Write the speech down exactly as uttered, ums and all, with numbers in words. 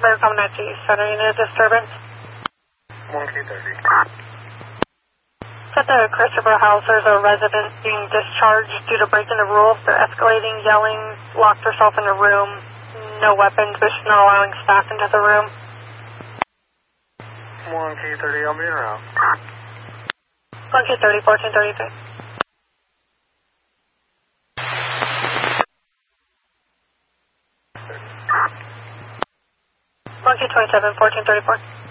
Vericom nine two Center Unit disturbance. one K thirty. At the Christopher House, there's a resident being discharged due to breaking the rules. They're escalating, yelling, locked herself in a room, no weapons, but she's not allowing staff into the room. one K thirty, I'll be around. one K thirty, fourteen thirty-three. one K twenty-seven, fourteen thirty-four.